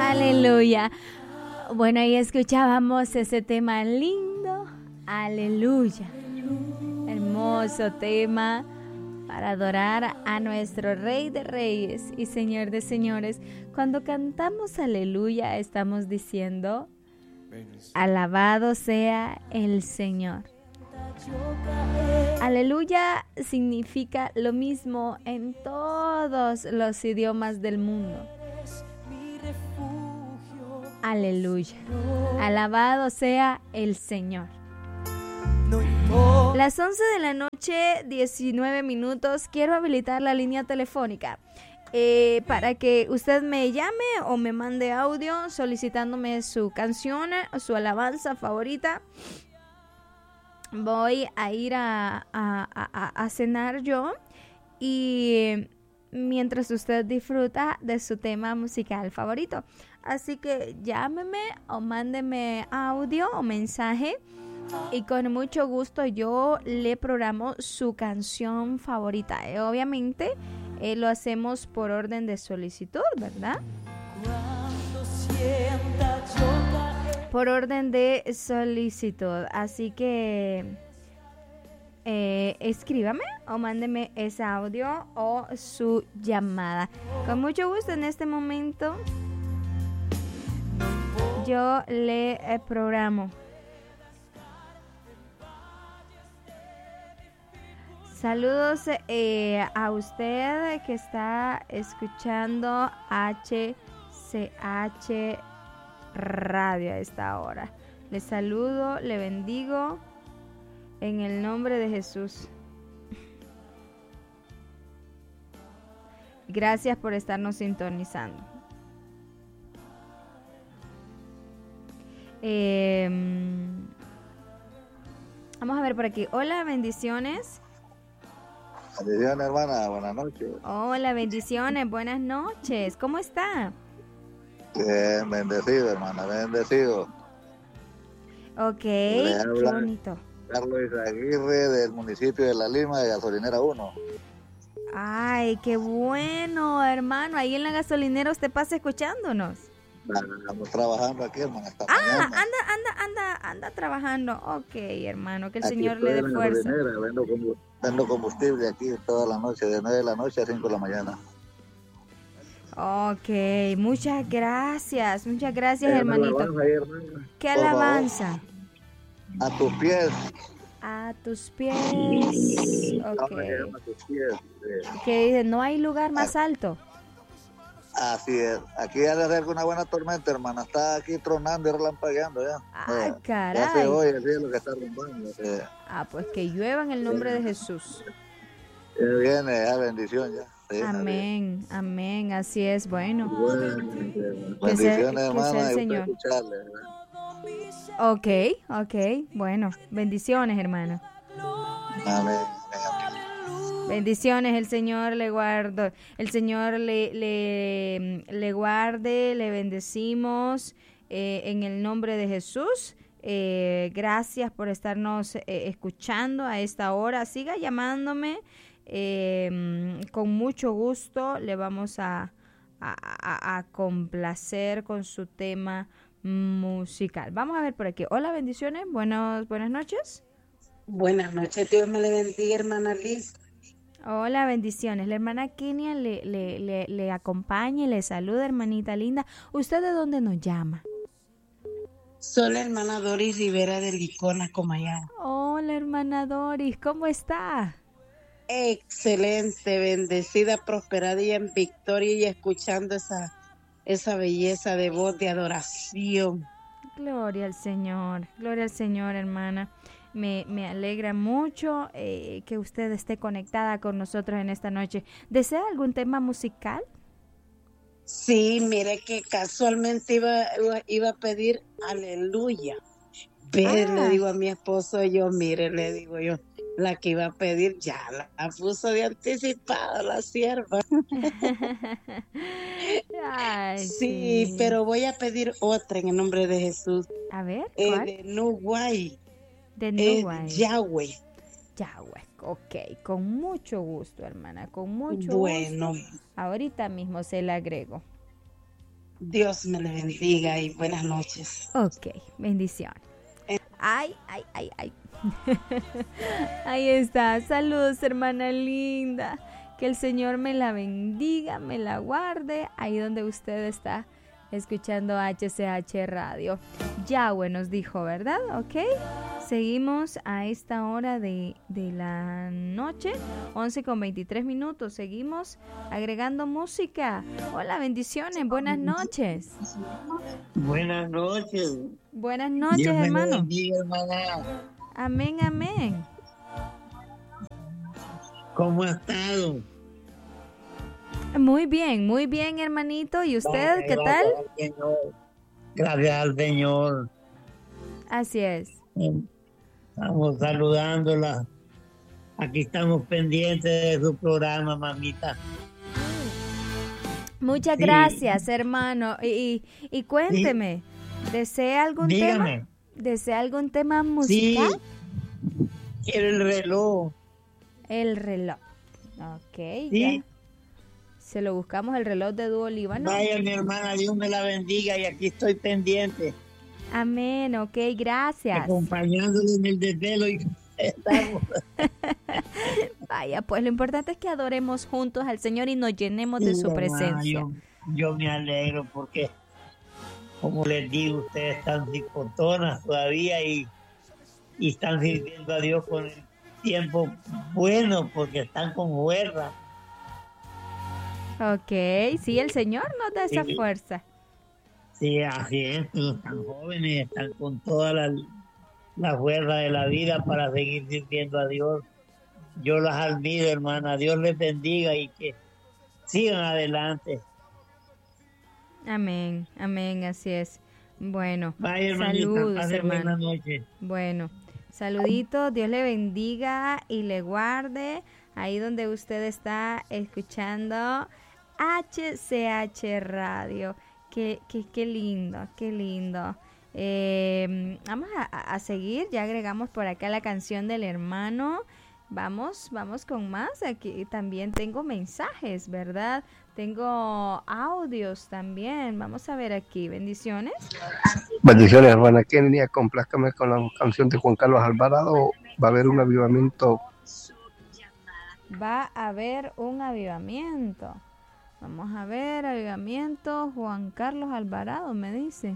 Aleluya. Bueno, ahí escuchábamos ese tema lindo. Aleluya. Hermoso tema para adorar a nuestro Rey de Reyes y Señor de Señores. Cuando cantamos aleluya, estamos diciendo, alabado sea el Señor. Aleluya significa lo mismo en todos los idiomas del mundo. Aleluya. Alabado sea el Señor. Las 11 de la noche, 19 minutos. Quiero habilitar la línea telefónica para que usted me llame o me mande audio solicitándome su canción, su alabanza favorita. Voy a ir a cenar yo y mientras usted disfruta de su tema musical favorito. Así que llámeme o mándeme audio o mensaje y con mucho gusto yo le programo su canción favorita. Obviamente lo hacemos por orden de solicitud, ¿verdad? Por orden de solicitud. Así que escríbame o mándeme ese audio o su llamada. Con mucho gusto en este momento yo le programo. Saludos a usted que está escuchando HCH Radio a esta hora. Le saludo, le bendigo en el nombre de Jesús. Gracias por estarnos sintonizando. Vamos a ver por aquí. Hola, bendiciones. Bendiciones, hermana, buenas noches. Hola, bendiciones, buenas noches. ¿Cómo está? Bien, bendecido, hermana, bendecido. Ok, qué bonito. Carlos Aguirre, del municipio de La Lima, de Gasolinera 1. Ay, qué bueno, hermano. Ahí en la gasolinera usted pasa escuchándonos. Estamos trabajando aquí, hermana. Anda trabajando. Ok, hermano, que el aquí Señor le dé fuerza. Vendo combustible aquí toda la noche, de 9 de la noche a 5 de la mañana. Ok, muchas gracias, hermanito. Ahí, ¿Qué alabanza? A tus pies. A tus pies. Ok. A tus pies. ¿Qué dice? ¿No hay lugar más alto? Así es. Aquí ya le acerca una buena tormenta, hermana. Está aquí tronando y relampagueando ya. Ay, caray. Ya se oye el cielo que está rumbando. Pues que llueva en el nombre de Jesús. Ya viene, ya bendición ya. Sí, amén, amén, así es, bueno. Bendiciones, hermana, que sea el Señor. Ok, bueno, bendiciones, hermano. Amén. Bendiciones, el Señor le guarde, el Señor le guarde, le bendecimos en el nombre de Jesús. Gracias por estarnos escuchando a esta hora. Siga llamándome. Con mucho gusto le vamos a complacer con su tema musical. Vamos a ver por aquí. Hola, bendiciones. Buenas noches. Buenas noches. Dios me le bendiga, hermana Liz. Hola, bendiciones. La hermana Kenia le acompaña y le saluda, hermanita linda. ¿Usted de dónde nos llama? Soy la hermana Doris Rivera de Licona, Comayagua. Hola, hermana Doris. ¿Cómo está? Excelente, bendecida, prosperada y en victoria, y escuchando esa belleza de voz de adoración. Gloria al Señor, hermana. Me alegra mucho que usted esté conectada con nosotros en esta noche. ¿Desea algún tema musical? Sí, mire que casualmente iba a pedir aleluya. Pero le digo a mi esposo, le digo yo, la que iba a pedir ya la puso de anticipado la sierva. Ay, sí, pero voy a pedir otra en el nombre de Jesús. A ver, ¿cuál? De Nuguay. De Nuguay. Yahweh. Ok, con mucho gusto, hermana, con mucho gusto. Ahorita mismo se la agrego. Dios me le bendiga y buenas noches. Ok, bendición. Ay, ay, ay, ay. Ahí está. Saludos, hermana linda. Que el Señor me la bendiga, me la guarde. Ahí donde usted está escuchando HCH Radio. Yahweh nos dijo, ¿verdad? Ok. Seguimos a esta hora de la noche, 11:23. Seguimos agregando música. Hola, bendiciones. Buenas noches. Buenas noches. Buenas noches, Dios me hermano. bendiga, hermana. Amén, amén. ¿Cómo ha estado? Muy bien, hermanito. ¿Y usted qué tal? Gracias al Señor. Así es. Estamos saludándola. Aquí estamos pendientes de su programa, mamita. Muchas Sí. gracias, hermano. Y cuénteme, ¿desea algún tema? Dígame. ¿Desea algún tema Sí, musical? quiero el reloj. El reloj. Ok, Sí. ya. Se lo buscamos, el reloj de Dúo Líbano. Vaya, mi hermana, Dios me la bendiga y aquí estoy pendiente, Amén, ok, gracias. acompañándole en el desvelo y estamos. Vaya, pues lo importante es que adoremos juntos al Señor y nos llenemos de Sí, su hermana, presencia. yo me alegro porque, como les digo, ustedes están psicotonas todavía y están sirviendo a Dios con el tiempo bueno porque están con fuerza. Ok, sí, el Señor nos da esa Sí. fuerza. Sí, así es, están jóvenes, están con toda la fuerza de la vida para seguir sirviendo a Dios. Yo las admiro, hermana. Dios les bendiga y que sigan adelante. Amén, amén, así es. Bueno, Vaya, hermanita, saludos, pase hermano. buena noche. Bueno, saluditos, Dios le bendiga y le guarde ahí donde usted está escuchando HCH Radio. Qué lindo, qué lindo. Vamos a seguir, ya agregamos por acá la canción del hermano. Vamos con más. Aquí también tengo mensajes, ¿verdad? Tengo audios también. Vamos a ver aquí. Bendiciones. Bendiciones, hermana Kenia, complázcame con la canción de Juan Carlos Alvarado. Va a haber un avivamiento. Va a haber un avivamiento. Vamos a ver, avivamiento. Juan Carlos Alvarado me dice.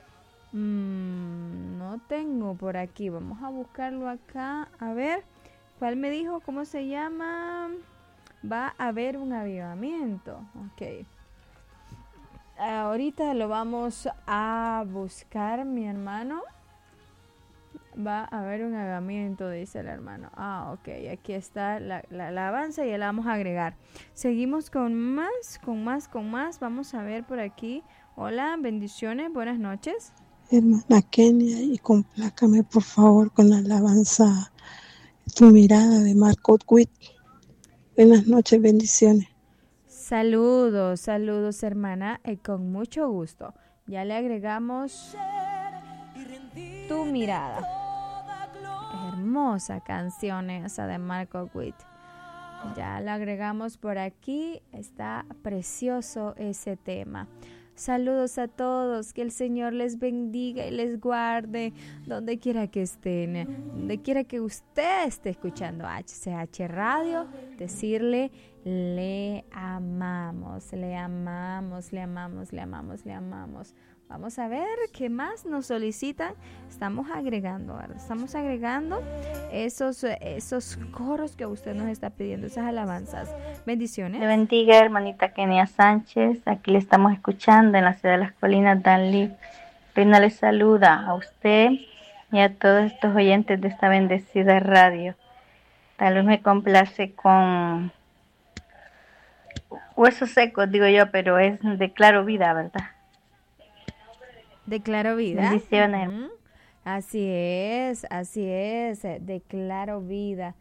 No tengo por aquí. Vamos a buscarlo acá. A ver, ¿cuál me dijo? ¿Cómo se llama? Va a haber un avivamiento. Ok. Ahorita lo vamos a buscar, mi hermano. Va a haber un avivamiento, dice el hermano. Ok, aquí está la alabanza y ya la vamos a agregar. Seguimos con más. Vamos a ver por aquí. Hola, bendiciones, buenas noches. Hermana Kenia, y complácame por favor con la alabanza Tu mirada de Marco Witt. Buenas noches, bendiciones. Saludos, hermana, con mucho gusto. Ya le agregamos Tu mirada. Hermosa canción esa de Marco Witt. Ya la agregamos por aquí. Está precioso ese tema. Saludos a todos, que el Señor les bendiga y les guarde donde quiera que estén, donde quiera que usted esté escuchando HCH Radio, decirle le amamos, le amamos, le amamos, le amamos, le amamos. Vamos a ver qué más nos solicitan. Estamos agregando, ¿verdad? Estamos agregando esos coros que usted nos está pidiendo, esas alabanzas. Bendiciones. Le bendiga, hermanita Kenia Sánchez. Aquí le estamos escuchando en la ciudad de las colinas, Danlí. Reina le saluda a usted y a todos estos oyentes de esta bendecida radio. Tal vez me complace con Huesos Secos, digo yo, pero es de Claro Vida, ¿verdad? Declaro vida. Bendiciones. Así es, declaro vida.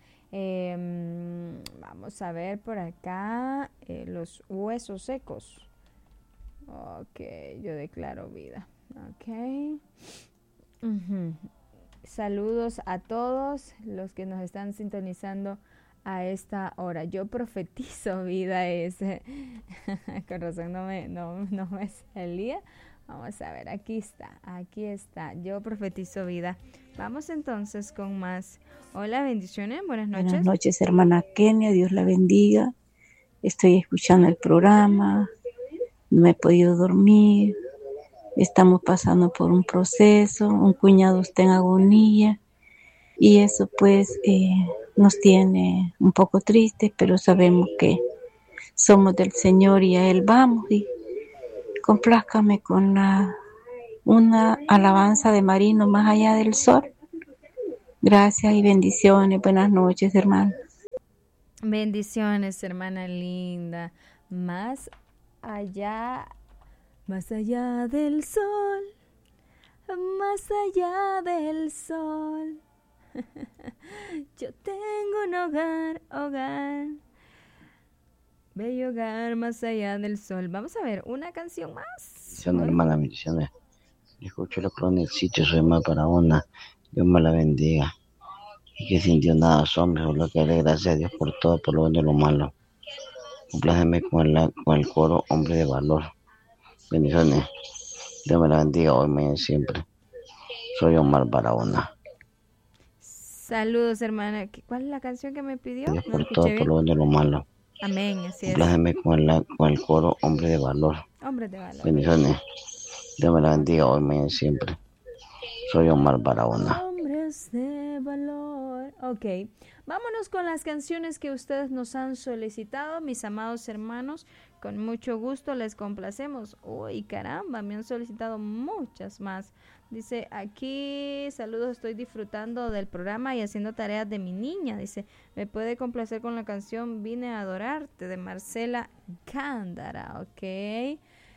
Vamos a ver por acá los huesos secos. Ok, yo declaro vida. Ok. Saludos a todos los que nos están sintonizando a esta hora. Yo profetizo vida ese. Con razón no me salía. Vamos a ver, aquí está. Yo profetizo vida. Vamos entonces con más. Hola, bendiciones, buenas noches. Buenas noches, hermana Kenia, Dios la bendiga. Estoy escuchando el programa, no he podido dormir, estamos pasando por un proceso, un cuñado está en agonía y eso pues nos tiene un poco tristes, pero sabemos que somos del Señor y a Él vamos. Y complázcame con una alabanza de Marino, Más allá del sol. Gracias y bendiciones. Buenas noches, hermano. Bendiciones, hermana linda. Más allá del sol, más allá del sol. Yo tengo un hogar, bello hogar más allá del sol. Vamos a ver, una canción más. Bendiciones, hermana, bendiciones. Escucho lo que en el sitio, soy más para una. Dios me la bendiga. Y que sin Dios nada somos, solo que darle gracias a Dios por todo, por lo bueno y lo malo. Compláceme con el coro Hombre de Valor. Bendiciones. Dios me la bendiga hoy, mañana y siempre. Soy Omar Barahona. Saludos, hermana. ¿Cuál es la canción que me pidió? Dios por todo, por lo bueno y lo malo. Amén, así es. Compláceme con el coro Hombre de Valor. Hombre de Valor. Bendiciones. Dios me la bendiga hoy, mañana y siempre. Soy Omar Barahona. Hombres de valor. Ok, vámonos con las canciones que ustedes nos han solicitado, mis amados hermanos. Con mucho gusto les complacemos. Uy, caramba, me han solicitado muchas más. Dice aquí, saludos, estoy disfrutando del programa y haciendo tareas de mi niña. Dice, me puede complacer con la canción Vine a adorarte de Marcela Gándara. Ok.